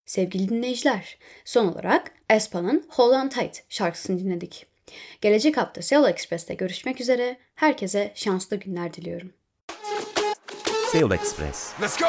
Sevgili dinleyiciler, son olarak aespa'nın Hold On Tight şarkısını dinledik. Gelecek hafta Seoul Express'te görüşmek üzere, herkese şanslı günler diliyorum. Seoul Express.